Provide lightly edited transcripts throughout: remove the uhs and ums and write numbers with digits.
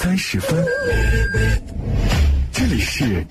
30分。这里是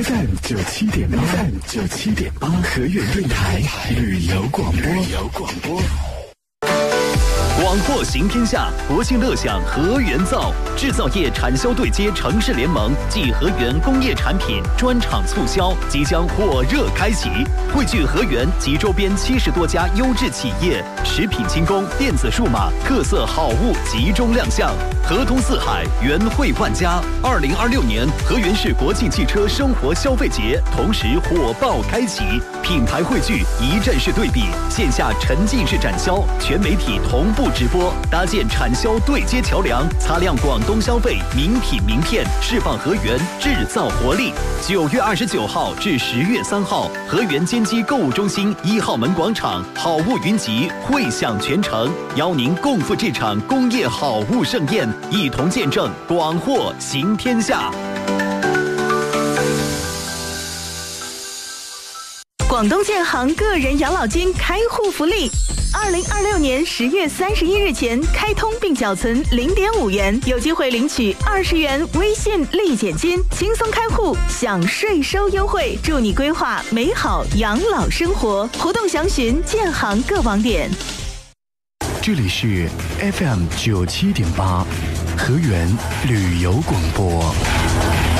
FM97.8，河源电台旅游广播。 广货行天下，国庆乐享河源造，制造业产销对接城市联盟暨河源工业产品专场促销即将火热开启，汇聚河源及周边70多家优质企业，食品轻工、电子数码特色好物集中亮相，河通四海，源汇万家。2026年河源市国庆汽车生活消费节同时火爆开启，品牌汇聚，一站式对比，线下沉浸式展销，全媒体同步直播，搭建产销对接桥梁，擦亮广东消费名品名片，释放河源制造活力。9月29号至10月3号，河源坚基购物中心1号门广场，好物云集，汇享全城，邀您共赴这场工业好物盛宴，一同见证广货行天下。 广东建行个人养老金开户福利，2026年10月31日前开通并缴存0.5元，有机会领取20元微信立减金，轻松开户享税收优惠，祝你规划美好养老生活。活动详询建行各网点。 这里是 FM97.8，河源旅游广播。